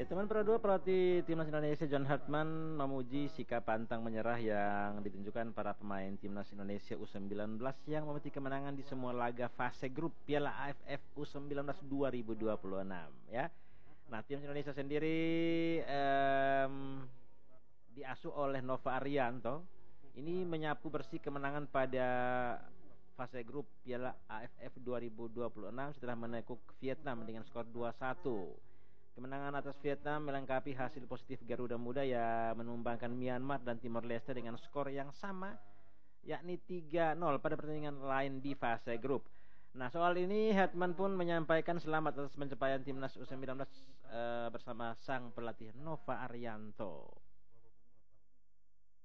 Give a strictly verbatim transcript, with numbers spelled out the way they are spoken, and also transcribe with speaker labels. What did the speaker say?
Speaker 1: teman Pro dua pelatih Timnas Indonesia John Hartman memuji sikap pantang menyerah yang ditunjukkan para pemain Timnas Indonesia U sembilan belas yang memiliki kemenangan di semua laga fase grup Piala A F F U sembilan belas dua ribu dua puluh enam ya. Nah, Timnas Indonesia sendiri um, diasuh oleh Nova Arianto. Ini menyapu bersih kemenangan pada fase grup Piala A F F dua ribu dua puluh enam setelah menekuk Vietnam dengan skor dua satu. Kemenangan atas Vietnam melengkapi hasil positif Garuda Muda yang menumbangkan Myanmar dan Timor Leste dengan skor yang sama, yakni tiga nol pada pertandingan lain di fase grup. Nah, soal ini Hetman pun menyampaikan selamat atas pencapaian Timnas U sembilan belas uh, bersama sang pelatih Nova Arianto.